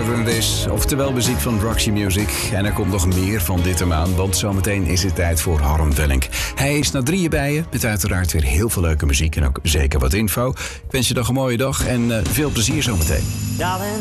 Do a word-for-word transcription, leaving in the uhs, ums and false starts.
Harder Than This, oftewel muziek van Roxy Music. En er komt nog meer van dit hem aan, want zometeen is het tijd voor Harm Welling. Hij is na drieën bij je, met uiteraard weer heel veel leuke muziek en ook zeker wat info. Ik wens je nog een mooie dag en uh, veel plezier zometeen.